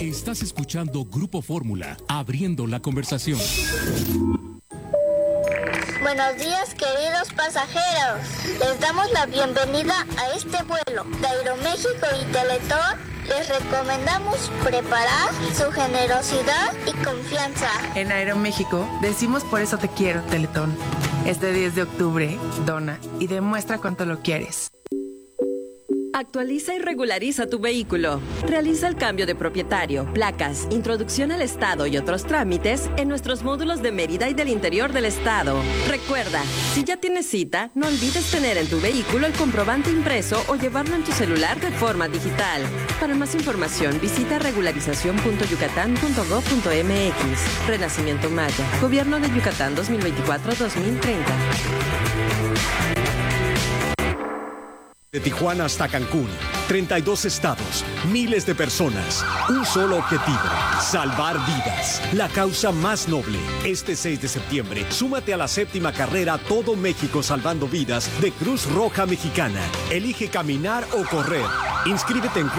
Estás escuchando Grupo Fórmula, abriendo la conversación. Buenos días, queridos pasajeros. Les damos la bienvenida a este vuelo de Aeroméxico y Teletón. Les recomendamos preparar su generosidad y confianza. En Aeroméxico decimos por eso te quiero, Teletón. Este 10 de octubre, dona y demuestra cuánto lo quieres. Actualiza y regulariza tu vehículo. Realiza el cambio de propietario, placas, introducción al estado y otros trámites en nuestros módulos de Mérida y del interior del estado. Recuerda, si ya tienes cita, no olvides tener en tu vehículo el comprobante impreso o llevarlo en tu celular de forma digital. Para más información, visita regularización.yucatán.gov.mx. Renacimiento Maya. Gobierno de Yucatán 2024-2030. De Tijuana hasta Cancún, 32 estados, miles de personas, un solo objetivo, salvar vidas, la causa más noble. Este 6 de septiembre, súmate a la 7ª carrera Todo México Salvando Vidas de Cruz Roja Mexicana. Elige caminar o correr. Inscríbete en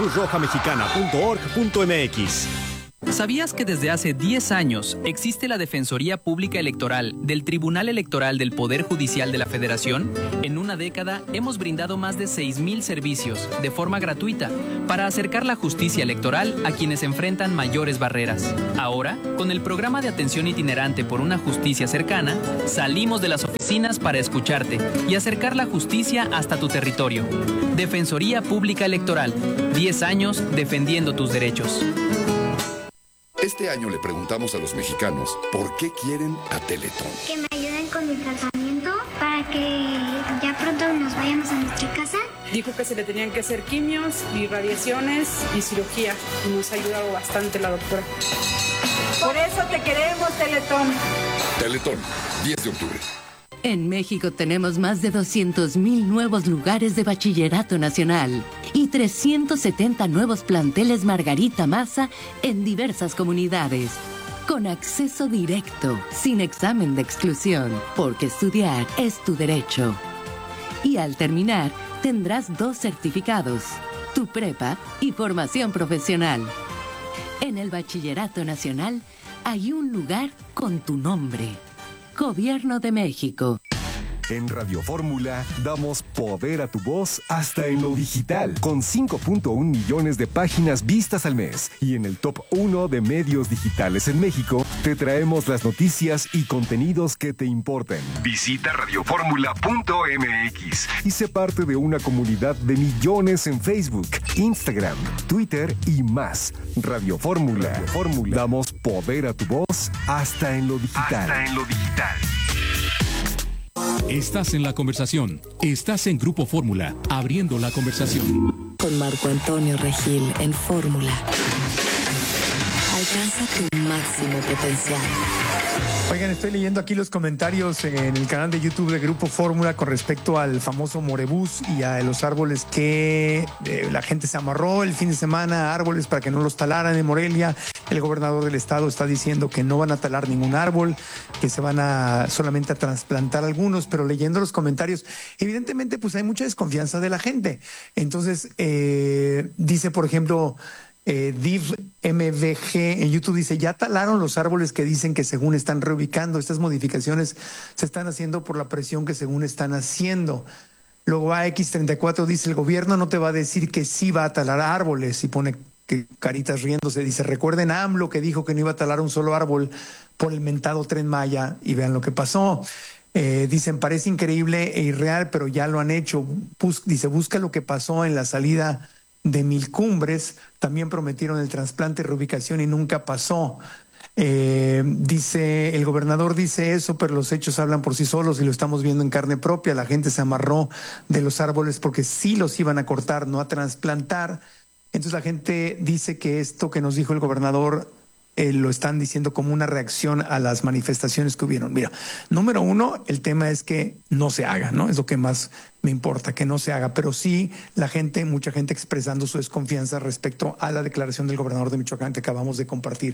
cruzrojamexicana.org.mx. ¿Sabías que desde hace 10 años existe la Defensoría Pública Electoral del Tribunal Electoral del Poder Judicial de la Federación? En una década hemos brindado más de 6,000 servicios de forma gratuita para acercar la justicia electoral a quienes enfrentan mayores barreras. Ahora, con el programa de atención itinerante por una justicia cercana, salimos de las oficinas para escucharte y acercar la justicia hasta tu territorio. Defensoría Pública Electoral, 10 años defendiendo tus derechos. Este año le preguntamos a los mexicanos por qué quieren a Teletón. Que me ayuden con mi tratamiento para que ya pronto nos vayamos a nuestra casa. Dijo que se le tenían que hacer quimios y radiaciones y cirugía. Y nos ha ayudado bastante la doctora. Por eso te queremos, Teletón. Teletón, 10 de octubre. En México tenemos más de 200,000 nuevos lugares de bachillerato nacional y 370 nuevos planteles Margarita Maza en diversas comunidades. Con acceso directo, sin examen de exclusión, porque estudiar es tu derecho. Y al terminar, tendrás 2 certificados, tu prepa y formación profesional. En el bachillerato nacional hay un lugar con tu nombre. Gobierno de México. En Radio Fórmula damos poder a tu voz hasta en lo digital, con 5.1 millones de páginas vistas al mes. Y en el top 1 de medios digitales en México, te traemos las noticias y contenidos que te importan. Visita radioformula.mx y sé parte de una comunidad de millones en Facebook, Instagram, Twitter y más. Radio Fórmula. Damos poder a tu voz hasta en lo digital. Estás en la conversación. Estás en Grupo Fórmula, abriendo la conversación. Con Marco Antonio Regil en Fórmula. Alcanza tu máximo potencial. Oigan, estoy leyendo aquí los comentarios en el canal de YouTube de Grupo Fórmula con respecto al famoso Morebús y a los árboles que la gente se amarró el fin de semana, árboles para que no los talaran en Morelia. El gobernador del estado está diciendo que no van a talar ningún árbol, que se van a solamente a trasplantar algunos, pero leyendo los comentarios, evidentemente pues hay mucha desconfianza de la gente. Entonces, dice, por ejemplo, Div MVG en YouTube dice, ya talaron los árboles que dicen que según están reubicando. Estas modificaciones se están haciendo por la presión que según están haciendo. Luego AX34 dice, el gobierno no te va a decir que sí va a talar árboles, y pone que caritas riéndose. Dice, recuerden a AMLO que dijo que no iba a talar un solo árbol por el mentado Tren Maya, y vean lo que pasó. Dicen, parece increíble e irreal, pero ya lo han hecho. Dice, busca lo que pasó en la salida de Mil Cumbres, también prometieron el trasplante y reubicación y nunca pasó. Dice, el gobernador dice eso, pero los hechos hablan por sí solos y lo estamos viendo en carne propia. La gente se amarró de los árboles porque sí los iban a cortar, no a trasplantar. Entonces la gente dice que esto que nos dijo el gobernador lo están diciendo como una reacción a las manifestaciones que hubieron. Mira, número uno, el tema es que no se haga, ¿no? Es lo que más me importa, que no se haga. Pero sí, mucha gente expresando su desconfianza respecto a la declaración del gobernador de Michoacán que acabamos de compartir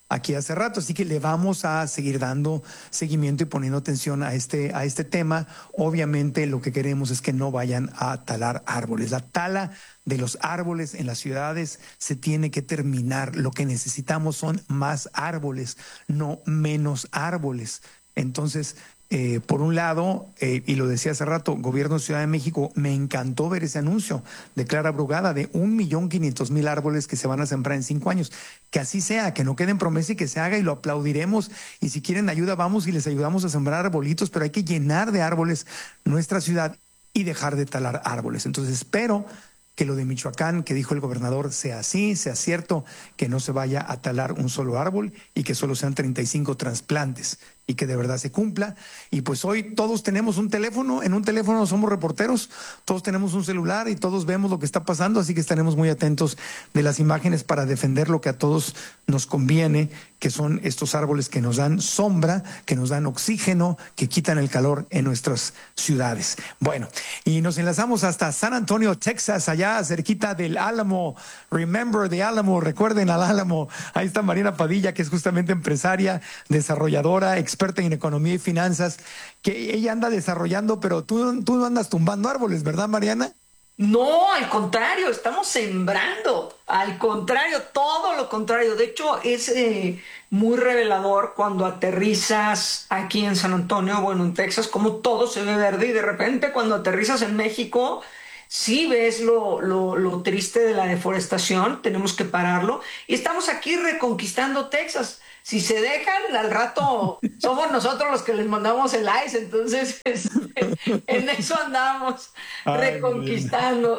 aquí hace rato. Así que le vamos a seguir dando seguimiento y poniendo atención a este tema. Obviamente lo que queremos es que no vayan a talar árboles. La tala de los árboles en las ciudades se tiene que terminar. Lo que necesitamos son más árboles, no menos árboles. Entonces, por un lado, y lo decía hace rato, Gobierno de Ciudad de México, me encantó ver ese anuncio de Clara Brugada de 1,500,000 árboles que se van a sembrar en 5 años. Que así sea, que no quede en promesa y que se haga y lo aplaudiremos. Y si quieren ayuda, vamos y les ayudamos a sembrar arbolitos, pero hay que llenar de árboles nuestra ciudad y dejar de talar árboles. Entonces espero que lo de Michoacán, que dijo el gobernador, sea así, sea cierto, que no se vaya a talar un solo árbol y que solo sean 35 trasplantes y que de verdad se cumpla. Y pues hoy todos tenemos un teléfono, en un teléfono somos reporteros, todos tenemos un celular y todos vemos lo que está pasando, así que estaremos muy atentos de las imágenes para defender lo que a todos nos conviene, que son estos árboles que nos dan sombra, que nos dan oxígeno, que quitan el calor en nuestras ciudades. Bueno, y nos enlazamos hasta San Antonio, Texas, allá cerquita del Álamo. Remember the Álamo, recuerden al Álamo. Ahí está Mariana Padilla, que es justamente empresaria, desarrolladora, experta en economía y finanzas, que ella anda desarrollando, pero tú no andas tumbando árboles, ¿verdad, Mariana? No, al contrario, estamos sembrando, al contrario, todo lo contrario. De hecho, es muy revelador cuando aterrizas aquí en San Antonio, bueno, en Texas, como todo se ve verde y de repente cuando aterrizas en México, sí ves lo triste de la deforestación, tenemos que pararlo y estamos aquí reconquistando Texas. Si se dejan, al rato somos nosotros los que les mandamos el ice, entonces en eso andamos reconquistando.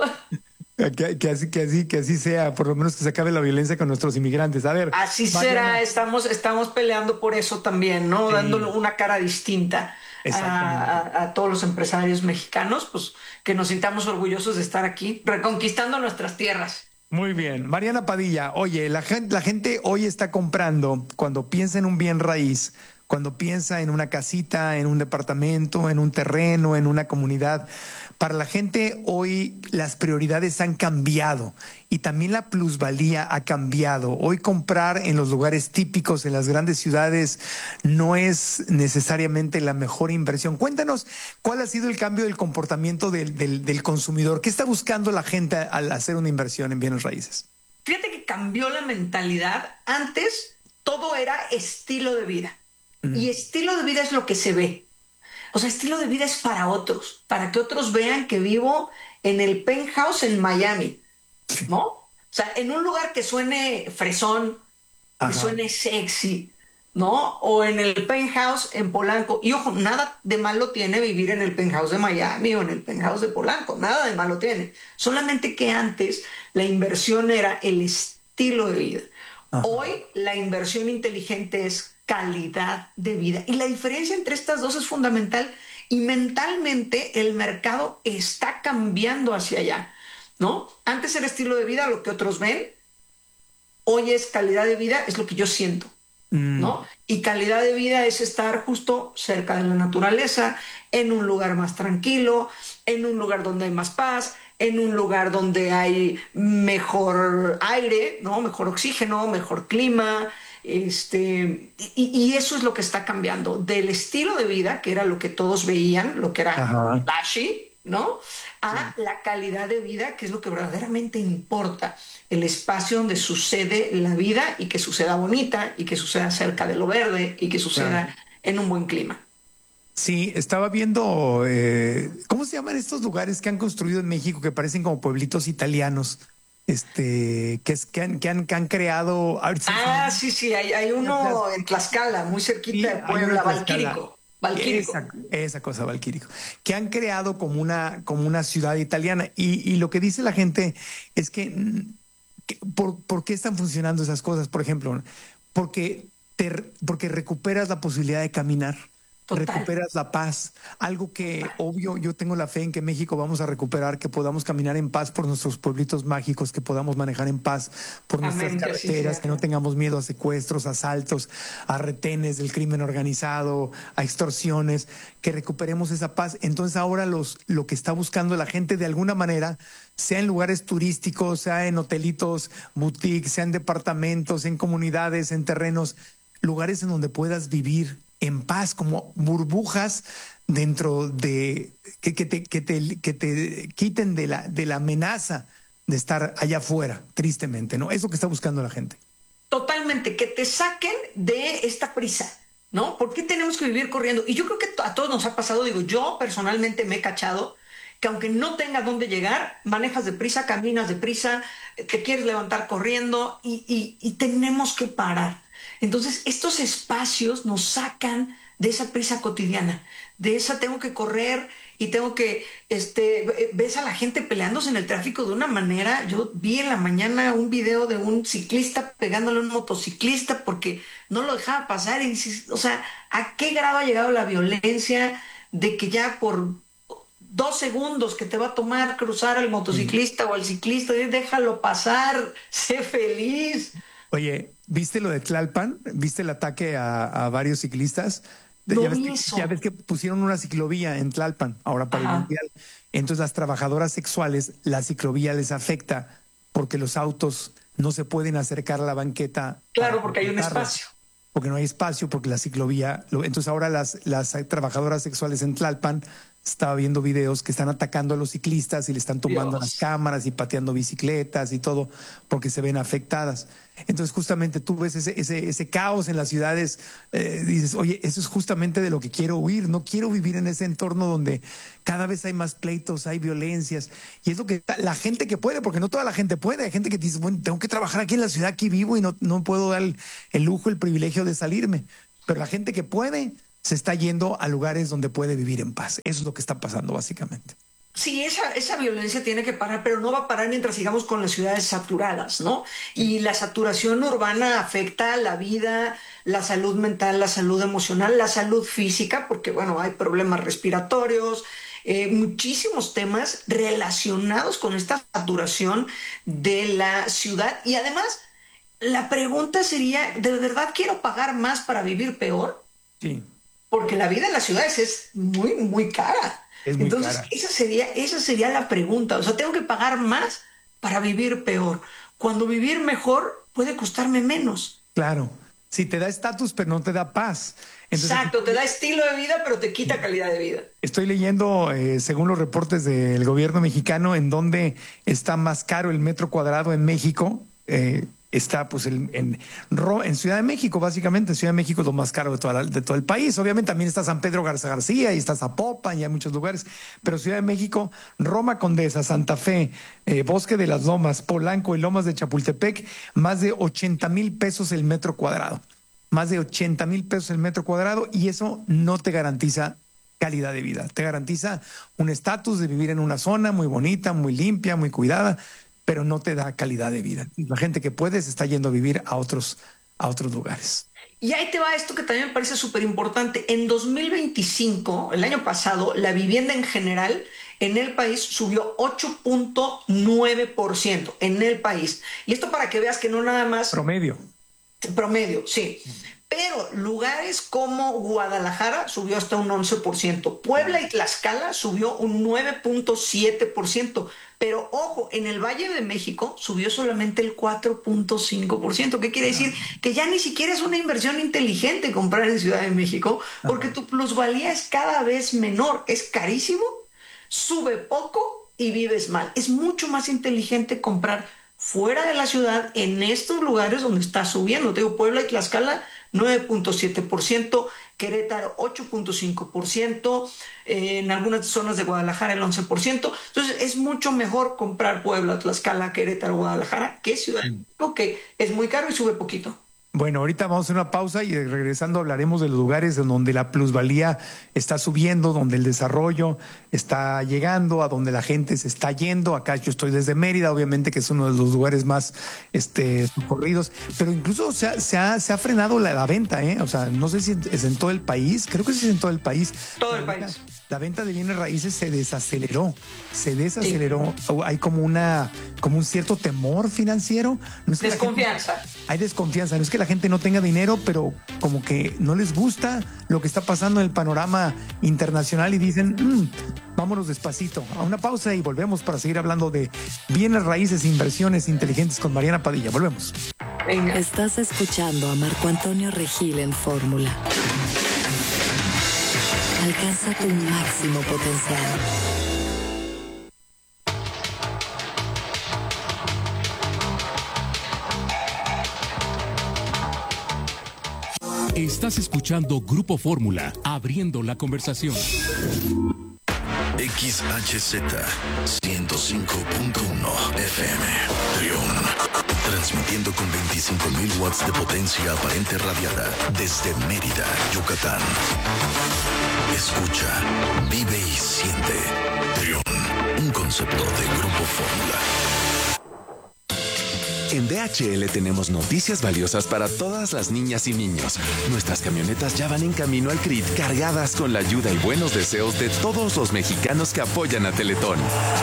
Que así sea, por lo menos que se acabe la violencia con nuestros inmigrantes. A ver, así será, estamos peleando por eso también, ¿no? Sí. Dándole una cara distinta a todos los empresarios mexicanos, pues que nos sintamos orgullosos de estar aquí, reconquistando nuestras tierras. Muy bien. Mariana Padilla, oye, la gente hoy está comprando, cuando piensa en un bien raíz, cuando piensa en una casita, en un departamento, en un terreno, en una comunidad, para la gente hoy las prioridades han cambiado y también la plusvalía ha cambiado. Hoy comprar en los lugares típicos, en las grandes ciudades, no es necesariamente la mejor inversión. Cuéntanos, ¿cuál ha sido el cambio del comportamiento del consumidor? ¿Qué está buscando la gente al hacer una inversión en bienes raíces? Fíjate que cambió la mentalidad. Antes todo era estilo de vida. Y estilo de vida es lo que se ve. O sea, estilo de vida es para otros, para que otros vean que vivo en el penthouse en Miami, ¿no? O sea, en un lugar que suene fresón, que suene sexy, ¿no? O en el penthouse en Polanco. Y ojo, nada de malo tiene vivir en el penthouse de Miami o en el penthouse de Polanco, nada de malo tiene. Solamente que antes la inversión era el estilo de vida. Hoy la inversión inteligente es calidad de vida. Y la diferencia entre estas dos es fundamental y mentalmente el mercado está cambiando hacia allá, ¿no? Antes era estilo de vida lo que otros ven, hoy es calidad de vida, es lo que yo siento, ¿no? Y calidad de vida es estar justo cerca de la naturaleza, en un lugar más tranquilo, en un lugar donde hay más paz, en un lugar donde hay mejor aire, ¿no? Mejor oxígeno, mejor clima. Y eso es lo que está cambiando del estilo de vida, que era lo que todos veían, lo que era flashy, ¿no? A la calidad de vida, que es lo que verdaderamente importa, el espacio donde sucede la vida y que suceda bonita y que suceda cerca de lo verde y que suceda en un buen clima. Sí, estaba viendo, ¿cómo se llaman estos lugares que han construido en México que parecen como pueblitos italianos? Que han creado. Sí, hay uno en Tlaxcala, muy cerquita de Puebla, Valquírico. Esa cosa, Valquírico. Que han creado como una ciudad italiana. Y lo que dice la gente es que ¿por qué están funcionando esas cosas? Por ejemplo, porque recuperas la posibilidad de caminar. recuperas la paz. Algo que, obvio, yo tengo la fe en que México vamos a recuperar, que podamos caminar en paz por nuestros pueblitos mágicos, que podamos manejar en paz por nuestras carreteras, que no tengamos miedo a secuestros, asaltos, a retenes del crimen organizado, a extorsiones, que recuperemos esa paz. Entonces ahora lo que está buscando la gente de alguna manera, sea en lugares turísticos, sea en hotelitos, boutiques, sea en departamentos, en comunidades, en terrenos, lugares en donde puedas vivir en paz, como burbujas dentro de que te quiten de la amenaza de estar allá afuera, tristemente, ¿no? Es lo que está buscando la gente. Totalmente, que te saquen de esta prisa, ¿no? ¿Por qué tenemos que vivir corriendo? Y yo creo que a todos nos ha pasado, digo, yo personalmente me he cachado que aunque no tengas dónde llegar, manejas deprisa, caminas deprisa, te quieres levantar corriendo y tenemos que parar. Entonces, estos espacios nos sacan de esa prisa cotidiana, de esa tengo que correr y tengo que, ves a la gente peleándose en el tráfico de una manera. Yo vi en la mañana un video de un ciclista pegándole a un motociclista porque no lo dejaba pasar. Y dices, o sea, ¿a qué grado ha llegado la violencia de que ya por 2 segundos que te va a tomar cruzar al motociclista o al ciclista, déjalo pasar, sé feliz? Oye, ¿viste lo de Tlalpan? ¿Viste el ataque a varios ciclistas? Ya ves que pusieron una ciclovía en Tlalpan ahora para el Mundial. Entonces las trabajadoras sexuales, la ciclovía les afecta porque los autos no se pueden acercar a la banqueta. Claro, porque hay un espacio. Porque no hay espacio, porque la ciclovía... Entonces ahora las trabajadoras sexuales en Tlalpan, estaba viendo videos que están atacando a los ciclistas y le están tumbando las cámaras y pateando bicicletas y todo porque se ven afectadas. Entonces justamente tú ves ese caos en las ciudades, dices, oye, eso es justamente de lo que quiero huir. No quiero vivir en ese entorno donde cada vez hay más pleitos, hay violencias. Y es lo que la gente que puede, porque no toda la gente puede. Hay gente que dice, bueno, tengo que trabajar aquí en la ciudad, aquí vivo y no puedo dar el lujo, el privilegio de salirme. Pero la gente que puede se está yendo a lugares donde puede vivir en paz. Eso es lo que está pasando básicamente. Sí, esa violencia tiene que parar, pero no va a parar mientras sigamos con las ciudades saturadas, ¿no? Y la saturación urbana afecta la vida, la salud mental, la salud emocional, la salud física, porque, bueno, hay problemas respiratorios, muchísimos temas relacionados con esta saturación de la ciudad. Y además, la pregunta sería, ¿de verdad quiero pagar más para vivir peor? Sí. Porque la vida en las ciudades es muy, muy cara. Entonces, cara. Esa sería la pregunta. O sea, tengo que pagar más para vivir peor, cuando vivir mejor puede costarme menos. Claro. Sí, te da estatus, pero no te da paz. Entonces, exacto, te da estilo de vida, pero te quita calidad de vida. Estoy leyendo, según los reportes del gobierno mexicano, en donde está más caro el metro cuadrado en México. Está pues en Ciudad de México, básicamente. Ciudad de México es lo más caro de todo el país. Obviamente también está San Pedro Garza-García y está Zapopan y hay muchos lugares. Pero Ciudad de México, Roma Condesa, Santa Fe, Bosque de las Lomas, Polanco y Lomas de Chapultepec, más de 80,000 pesos el metro cuadrado. Más de 80,000 pesos el metro cuadrado, y eso no te garantiza calidad de vida. Te garantiza un estatus de vivir en una zona muy bonita, muy limpia, muy cuidada, pero no te da calidad de vida. La gente que puede se está yendo a vivir a otros lugares. Y ahí te va esto que también me parece súper importante. En 2025, el año pasado, la vivienda en general en el país subió 8.9% en el país. Y esto para que veas que no nada más... Promedio, sí. Pero lugares como Guadalajara subió hasta un 11%. Puebla y Tlaxcala subió un 9.7%. Pero ojo, en el Valle de México subió solamente el 4.5%. ¿Qué quiere decir? Que ya ni siquiera es una inversión inteligente comprar en Ciudad de México, porque tu plusvalía es cada vez menor. Es carísimo, sube poco y vives mal. Es mucho más inteligente comprar fuera de la ciudad, en estos lugares donde está subiendo. Te digo, Puebla y Tlaxcala 9.7%, Querétaro 8.5%, en algunas zonas de Guadalajara el 11%. Entonces es mucho mejor comprar Puebla, Tlaxcala, Querétaro, Guadalajara que Ciudad de México, que es muy caro y sube poquito. Bueno, ahorita vamos a hacer una pausa y regresando hablaremos de los lugares en donde la plusvalía está subiendo, donde el desarrollo está llegando, a donde la gente se está yendo. Acá yo estoy desde Mérida, obviamente que es uno de los lugares más socorridos, pero incluso se ha frenado la venta, ¿eh? O sea, no sé si es en todo el país, creo que sí es en todo el país. Todo el país. La venta de bienes raíces se desaceleró. Sí. Hay como un cierto temor financiero. No es que desconfianza. Hay desconfianza. No es que la gente no tenga dinero, pero como que no les gusta lo que está pasando en el panorama internacional y dicen, vámonos despacito. A una pausa y volvemos para seguir hablando de bienes raíces e inversiones inteligentes con Mariana Padilla. Volvemos. Venga. Estás escuchando a Marco Antonio Regil en Fórmula. Alcanza tu máximo potencial. Estás escuchando Grupo Fórmula, abriendo la conversación. XHZ 105.1 FM Trión, transmitiendo con 25.000 watts de potencia aparente radiada desde Mérida, Yucatán. Escucha, vive y siente. Trión, un concepto de Grupo Fórmula. En DHL tenemos noticias valiosas para todas las niñas y niños. Nuestras camionetas ya van en camino al CRIT cargadas con la ayuda y buenos deseos de todos los mexicanos que apoyan a Teletón.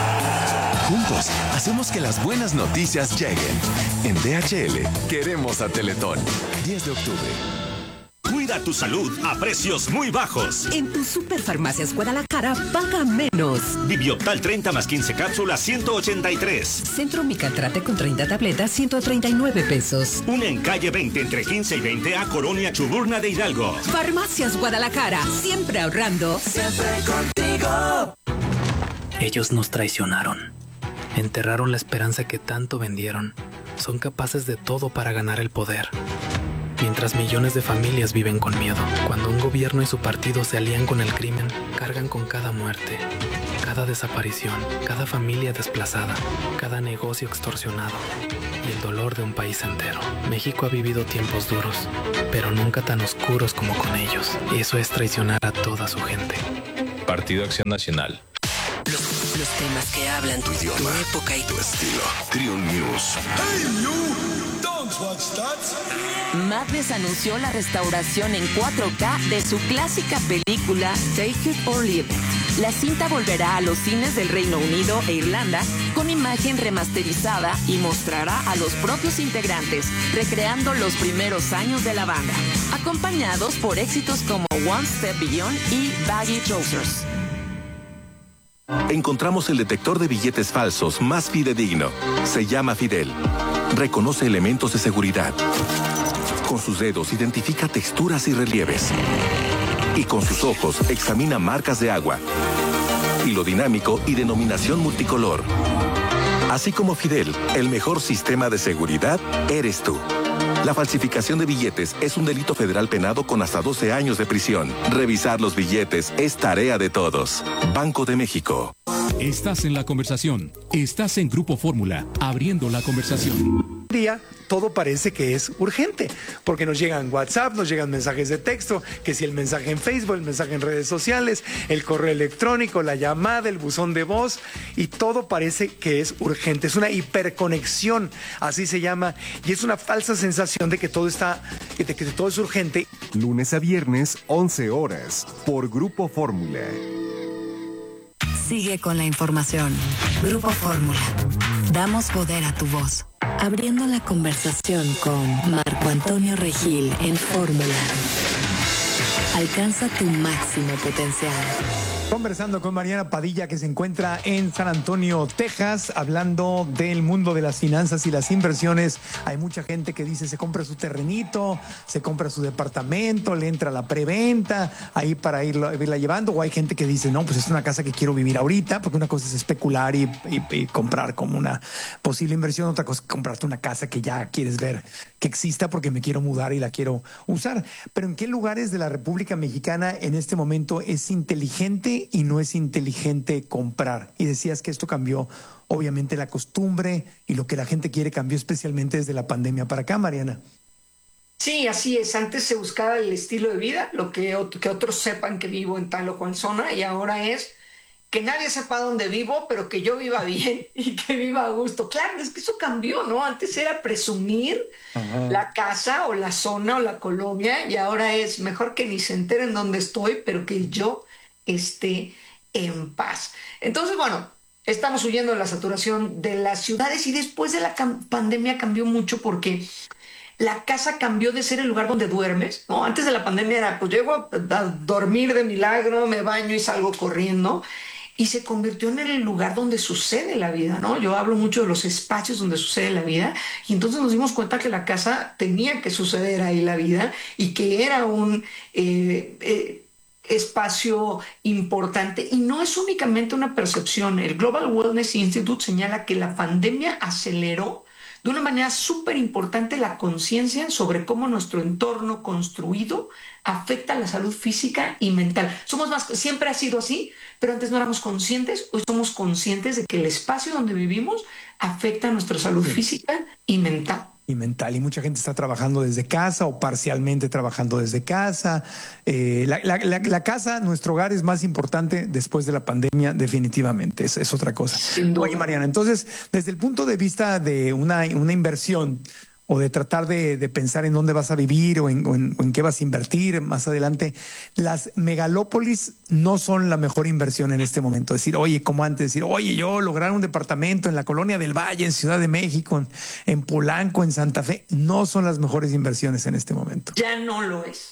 Juntos, hacemos que las buenas noticias lleguen. En DHL, queremos a Teletón. 10 de octubre. Cuida tu salud a precios muy bajos. En tus Superfarmacias Guadalajara, paga menos. Biblioptal 30 más 15 cápsulas, 183. Centro Micaltrate con 30 tabletas, 139 pesos. Una en calle 20 entre 15 y 20 a Colonia Chuburna de Hidalgo. Farmacias Guadalajara, siempre ahorrando. Siempre contigo. Ellos nos traicionaron. Enterraron la esperanza que tanto vendieron. Son capaces de todo para ganar el poder. Mientras millones de familias viven con miedo, cuando un gobierno y su partido se alían con el crimen, cargan con cada muerte, cada desaparición, cada familia desplazada, cada negocio extorsionado y el dolor de un país entero. México ha vivido tiempos duros, pero nunca tan oscuros como con ellos. Y eso es traicionar a toda su gente. Partido Acción Nacional. Los temas que hablan tu idioma, tu época y tu estilo. Trión News. Hey, you. Don't watch that. Madness anunció la restauración en 4K de su clásica película Take It or Leave It. La cinta volverá a los cines del Reino Unido e Irlanda con imagen remasterizada y mostrará a los propios integrantes recreando los primeros años de la banda, acompañados por éxitos como One Step Beyond y Baggy Trousers. Encontramos el detector de billetes falsos más fidedigno. Se llama Fidel. Reconoce elementos de seguridad. Con sus dedos identifica texturas y relieves. Y con sus ojos examina marcas de agua. Hilo dinámico y denominación multicolor. Así como Fidel, el mejor sistema de seguridad eres tú. La falsificación de billetes es un delito federal penado con hasta 12 años de prisión. Revisar los billetes es tarea de todos. Banco de México. Estás en la conversación. Estás en Grupo Fórmula, abriendo la conversación. Día todo parece que es urgente, porque nos llegan WhatsApp, nos llegan mensajes de texto, que si el mensaje en Facebook, el mensaje en redes sociales, el correo electrónico, la llamada, el buzón de voz, y todo parece que es urgente. Es una hiperconexión, así se llama, y es una falsa sensación de que todo que todo es urgente. Lunes a viernes, 11 horas, por Grupo Fórmula. Sigue con la información. Grupo Fórmula. Damos poder a tu voz. Abriendo la conversación con Marco Antonio Regil en Fórmula. Alcanza tu máximo potencial. Conversando con Mariana Padilla, que se encuentra en San Antonio, Texas, hablando del mundo de las finanzas y las inversiones. Hay mucha gente que dice se compra su terrenito, se compra su departamento, le entra la preventa ahí para irla llevando, o hay gente que dice no, pues es una casa que quiero vivir ahorita, porque una cosa es especular y comprar como una posible inversión, otra cosa es comprarte una casa que ya quieres ver que exista porque me quiero mudar y la quiero usar. Pero ¿en qué lugares de la República Mexicana en este momento es inteligente y no es inteligente comprar? Y decías que esto cambió, obviamente, la costumbre y lo que la gente quiere cambió especialmente desde la pandemia para acá, Mariana. Sí, así es. Antes se buscaba el estilo de vida, lo que otros sepan que vivo en tal o cual zona, y ahora es que nadie sepa dónde vivo, pero que yo viva bien y que viva a gusto. Claro, es que eso cambió, ¿no? Antes era presumir la casa o la zona o la colonia, y ahora es mejor que ni se enteren dónde estoy, pero que yo esté en paz. Entonces, bueno, estamos huyendo de la saturación de las ciudades, y después de la pandemia cambió mucho porque la casa cambió de ser el lugar donde duermes, ¿no? Antes de la pandemia era, pues llego a dormir de milagro, me baño y salgo corriendo, y se convirtió en el lugar donde sucede la vida, ¿no? Yo hablo mucho de los espacios donde sucede la vida, y entonces nos dimos cuenta que la casa tenía que suceder ahí la vida, y que era un espacio importante, y no es únicamente una percepción. El Global Wellness Institute señala que la pandemia aceleró de una manera súper importante la conciencia sobre cómo nuestro entorno construido afecta la salud física y mental. Siempre ha sido así, pero antes no éramos conscientes. Hoy somos conscientes de que el espacio donde vivimos afecta nuestra salud física y mental. Y mucha gente está trabajando desde casa o parcialmente trabajando desde casa. La casa, nuestro hogar, es más importante después de la pandemia, definitivamente. Es otra cosa. Oye, Mariana, entonces, desde el punto de vista de una inversión, o de tratar de pensar en dónde vas a vivir o en qué vas a invertir más adelante, las megalópolis no son la mejor inversión en este momento. Decir, oye, como antes, yo lograr un departamento en la Colonia del Valle, en Ciudad de México, en Polanco, en Santa Fe, no son las mejores inversiones en este momento. Ya no lo es.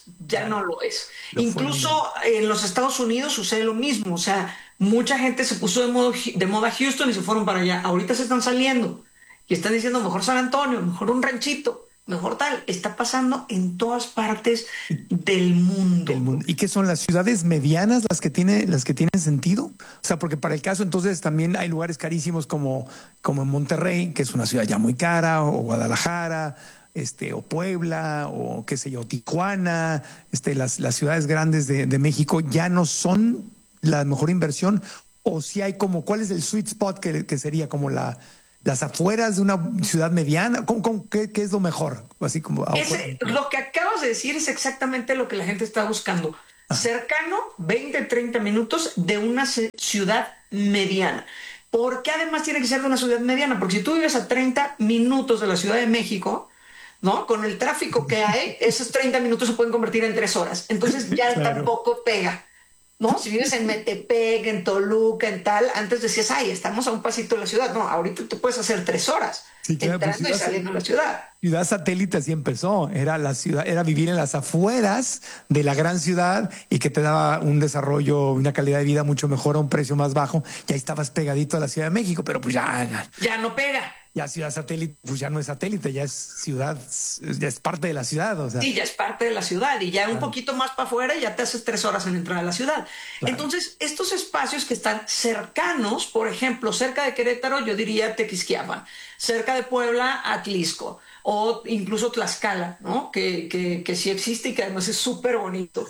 Incluso en los Estados Unidos sucede lo mismo. O sea, mucha gente se puso de moda Houston y se fueron para allá. Ahorita se están saliendo. Y están diciendo mejor San Antonio, mejor un ranchito, mejor tal. Está pasando en todas partes del mundo. ¿Y qué son las ciudades medianas las que tienen sentido? O sea, porque para el caso entonces también hay lugares carísimos como en Monterrey, que es una ciudad ya muy cara, o Guadalajara, o Puebla, o qué sé yo, Tijuana, las ciudades grandes de México ya no son la mejor inversión. O si hay ¿cuál es el sweet spot que sería como las afueras de una ciudad mediana? ¿Qué es lo mejor? Así como lo que acabas de decir es exactamente lo que la gente está buscando. Cercano, 20, 30 minutos de una ciudad mediana. ¿Por qué además tiene que ser de una ciudad mediana? Porque si tú vives a 30 minutos de la Ciudad de México, ¿no? Con el tráfico que hay, esos 30 minutos se pueden convertir en 3 horas. Entonces ya tampoco pega, ¿no? Si vives en Metepec, en Toluca, en tal, antes decías, estamos a un pasito de la ciudad. No, ahorita te puedes hacer 3 horas entrando y saliendo de la ciudad. Ciudad satélite así empezó. Era vivir en las afueras de la gran ciudad, y que te daba un desarrollo, una calidad de vida mucho mejor a un precio más bajo. Y ahí estabas pegadito a la Ciudad de México, pero pues ya no pega. Ya ciudad satélite, pues ya no es satélite, ya es ciudad, ya es parte de la ciudad. O sea. Sí, ya es parte de la ciudad, y ya un poquito más para afuera ya te haces 3 horas en entrar a la ciudad. Claro. Entonces, estos espacios que están cercanos, por ejemplo, cerca de Querétaro, yo diría Tequisquiapan, cerca de Puebla, Atlisco, o incluso Tlaxcala, ¿no? Que sí existe y que además es súper bonito.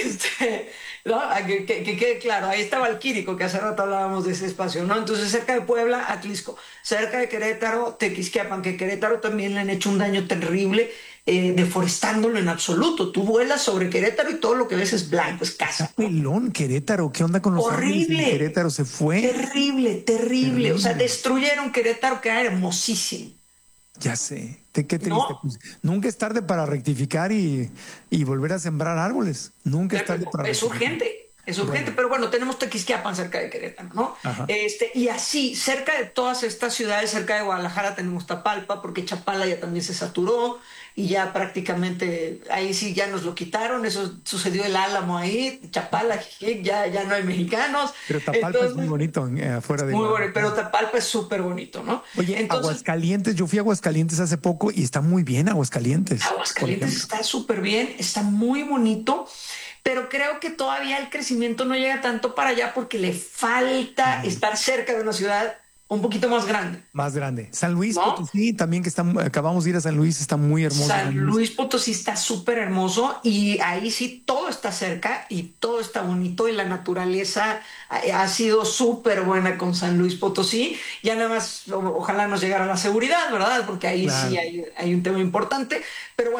¿No? Que quede claro, ahí está Valquírico, que hace rato hablábamos de ese espacio, ¿no? Entonces, cerca de Puebla, Atlisco, cerca de Querétaro, Tequisquiapan, que Querétaro también le han hecho un daño terrible, deforestándolo en absoluto. Tú vuelas sobre Querétaro y todo lo que ves es blanco, es casa. Pelón, Querétaro, ¿qué onda con los árboles en Querétaro? Se fue. Terrible. O sea, destruyeron Querétaro, que era hermosísimo. Ya sé. Qué triste. No. Pues, nunca es tarde para rectificar y volver a sembrar árboles. Nunca es tarde para rectificar. Es urgente, pero bueno, tenemos Tequisquiapan cerca de Querétaro, ¿no? Y así, cerca de todas estas ciudades, cerca de Guadalajara tenemos Tapalpa, porque Chapala ya también se saturó, y ya prácticamente ahí sí ya nos lo quitaron. Eso sucedió el Álamo ahí, Chapala, ya no hay mexicanos. Pero Tapalpa es muy bonito afuera de... Muy bonito, pero Tapalpa es súper bonito, ¿no? Oye, Aguascalientes, yo fui a Aguascalientes hace poco y está muy bien Aguascalientes. Aguascalientes está súper bien, está muy bonito, pero creo que todavía el crecimiento no llega tanto para allá porque le falta estar cerca de una ciudad un poquito más grande. Más grande. San Luis Potosí también, que acabamos de ir a San Luis, está muy hermoso. San Luis Potosí está súper hermoso, y ahí sí todo está cerca y todo está bonito, y la naturaleza ha sido súper buena con San Luis Potosí. Ya nada más ojalá nos llegara la seguridad, ¿verdad? Porque ahí sí hay un tema importante. Pero bueno,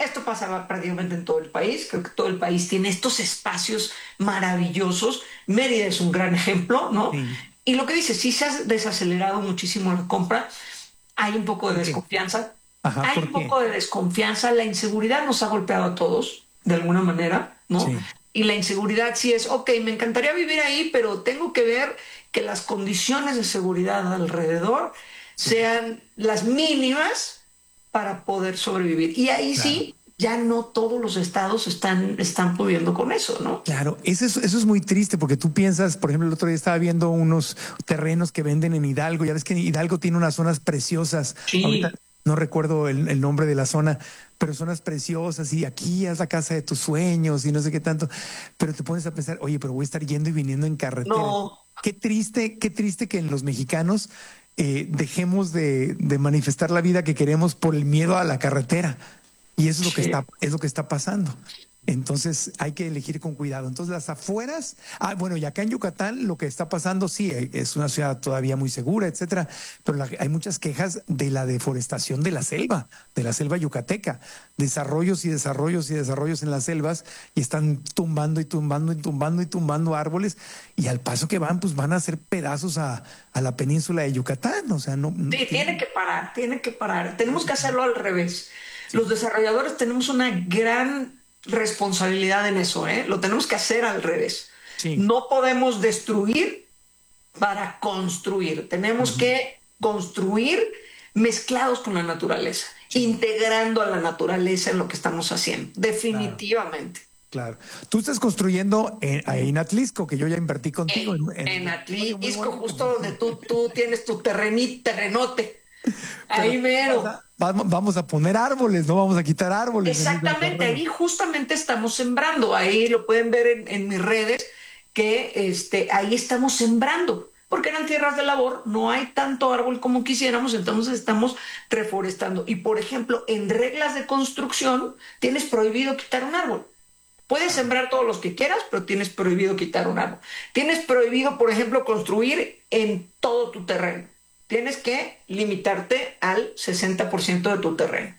Esto pasa prácticamente en todo el país. Creo que todo el país tiene estos espacios maravillosos. Mérida es un gran ejemplo, ¿no? Sí. Y lo que dice, sí se ha desacelerado muchísimo la compra. Hay un poco de desconfianza. Hay un poco de desconfianza. La inseguridad nos ha golpeado a todos, de alguna manera, ¿no? Sí. Y la inseguridad sí es, ok, me encantaría vivir ahí, pero tengo que ver que las condiciones de seguridad alrededor sean las mínimas para poder sobrevivir. Y ahí sí, ya no todos los estados están pudiendo con eso, ¿no? Claro, eso es muy triste porque tú piensas, por ejemplo, el otro día estaba viendo unos terrenos que venden en Hidalgo. Ya ves que Hidalgo tiene unas zonas preciosas. Sí. Ahorita no recuerdo el nombre de la zona, pero zonas preciosas y aquí es la casa de tus sueños y no sé qué tanto. Pero te pones a pensar, oye, pero voy a estar yendo y viniendo en carretera. No. Qué triste que en los mexicanos dejemos de manifestar la vida que queremos por el miedo a la carretera. Y eso es lo que está pasando. Entonces hay que elegir con cuidado. Entonces las afueras, bueno, y acá en Yucatán lo que está pasando, sí, es una ciudad todavía muy segura, etcétera, pero hay muchas quejas de la deforestación de la selva yucateca, desarrollos y desarrollos y desarrollos en las selvas, y están tumbando y tumbando y tumbando y tumbando árboles, y al paso que van, pues van a hacer pedazos a la península de Yucatán. O sea, no sí, tiene que parar. Tenemos que hacerlo al revés. Los desarrolladores tenemos una gran responsabilidad en eso, ¿eh? Lo tenemos que hacer al revés. Sí. No podemos destruir para construir. Tenemos que construir mezclados con la naturaleza, integrando a la naturaleza en lo que estamos haciendo. Definitivamente. Claro. Tú estás construyendo en Atlisco, que yo ya invertí contigo. En Atlisco, justo donde tú tienes tu terrenote. Ahí mero. Vamos a poner árboles, no vamos a quitar árboles. Exactamente, ahí justamente estamos sembrando. Ahí lo pueden ver en mis redes, que ahí estamos sembrando, porque eran tierras de labor, no hay tanto árbol como quisiéramos, entonces estamos reforestando. Y por ejemplo, en reglas de construcción tienes prohibido quitar un árbol. Puedes sembrar todos los que quieras, pero tienes prohibido quitar un árbol. Tienes prohibido, por ejemplo, construir en todo tu terreno. Tienes que limitarte al 60% de tu terreno.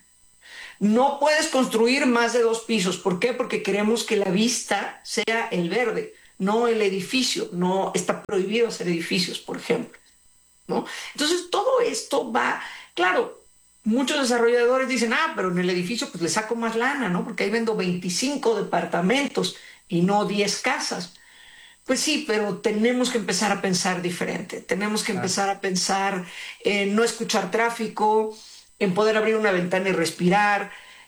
No puedes construir más de 2 pisos. ¿Por qué? Porque queremos que la vista sea el verde, no el edificio. No está prohibido hacer edificios, por ejemplo, ¿no? Entonces, todo esto va... Claro, muchos desarrolladores dicen, pero en el edificio pues le saco más lana, ¿no? Porque ahí vendo 25 departamentos y no 10 casas. Pues sí, pero tenemos que empezar a pensar diferente. Tenemos que empezar a pensar en no escuchar tráfico, en poder abrir una ventana y respirar,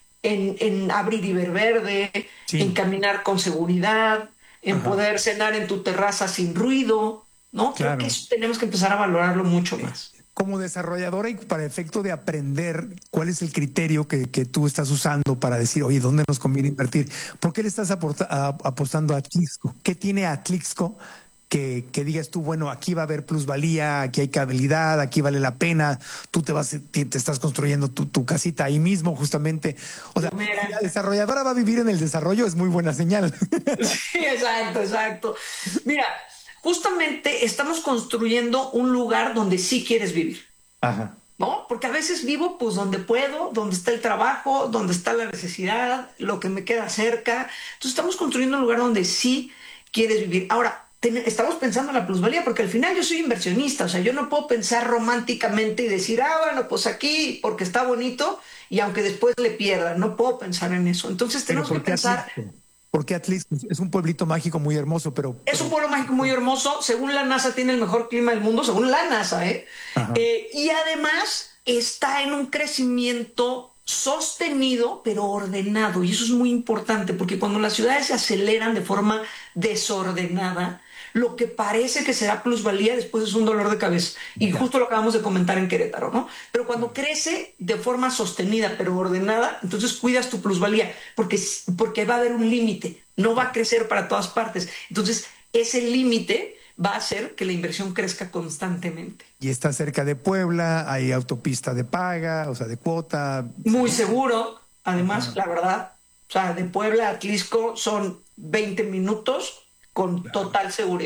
en abrir y ver verde, en caminar con seguridad, en poder cenar en tu terraza sin ruido, ¿no? Creo que eso tenemos que empezar a valorarlo mucho más. Como desarrolladora y para efecto de aprender, ¿cuál es el criterio que tú estás usando para decir, oye, ¿dónde nos conviene invertir? ¿Por qué le estás apostando a Atlisco? ¿Qué tiene Atlisco que digas tú, bueno, aquí va a haber plusvalía, aquí hay habilidad, aquí vale la pena, tú te estás construyendo tu casita ahí mismo, justamente? O sea, si la desarrolladora va a vivir en el desarrollo, es muy buena señal. Sí, exacto. Mira, justamente estamos construyendo un lugar donde sí quieres vivir. Ajá. ¿No? Porque a veces vivo pues donde puedo, donde está el trabajo, donde está la necesidad, lo que me queda cerca. Entonces estamos construyendo un lugar donde sí quieres vivir. Ahora, estamos pensando en la plusvalía, porque al final yo soy inversionista, o sea, yo no puedo pensar románticamente y decir, bueno, pues aquí porque está bonito y aunque después le pierda, no puedo pensar en eso. Entonces tenemos que pensar... Porque Atlisco es un pueblito mágico muy hermoso, pero... Es un pueblo mágico muy hermoso. Según la NASA, tiene el mejor clima del mundo, según la NASA, ¿eh? Y además está en un crecimiento sostenido, pero ordenado. Y eso es muy importante, porque cuando las ciudades se aceleran de forma desordenada, lo que parece que será plusvalía después es un dolor de cabeza. Y justo lo acabamos de comentar en Querétaro, ¿no? Pero cuando crece de forma sostenida, pero ordenada, entonces cuidas tu plusvalía, porque va a haber un límite, no va a crecer para todas partes. Entonces, ese límite va a hacer que la inversión crezca constantemente. Y está cerca de Puebla, hay autopista de paga, o sea, de cuota. Muy seguro, además, la verdad. O sea, de Puebla a Atlisco son 20 minutos con total seguridad.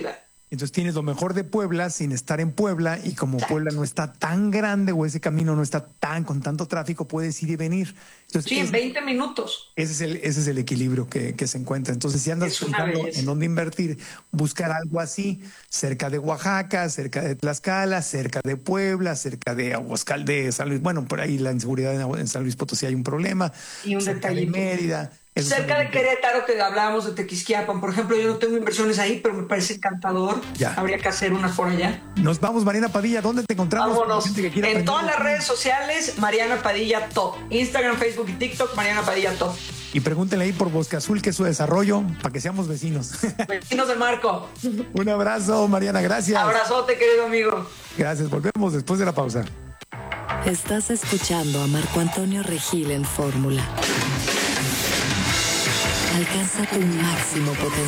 Entonces tienes lo mejor de Puebla sin estar en Puebla, y como Puebla no está tan grande o ese camino no está tan con tanto tráfico, puedes ir y venir. Entonces, sí, en 20 minutos. Ese es el equilibrio que se encuentra. Entonces, si andas pensando en dónde invertir, buscar algo así, cerca de Oaxaca, cerca de Tlaxcala, cerca de Puebla, cerca de Aguascalientes, de San Luis. Bueno, por ahí la inseguridad en San Luis Potosí hay un problema. Y un detalle. Mérida. Cerca de Querétaro, que hablábamos de Tequisquiapan, por ejemplo, yo no tengo inversiones ahí, pero me parece encantador. Ya. Habría que hacer unas por allá. Nos vamos, Mariana Padilla. ¿Dónde te encontramos? Vámonos. En todas las redes sociales, Mariana Padilla Top. Instagram, Facebook y TikTok, Mariana Padilla Top. Y pregúntenle ahí por Bosque Azul, que es su desarrollo, para que seamos vecinos. Vecinos de Marco. Un abrazo, Mariana. Gracias. Abrazote, querido amigo. Gracias. Volvemos después de la pausa. Estás escuchando a Marco Antonio Regil en Fórmula. Alcanza tu máximo potencial.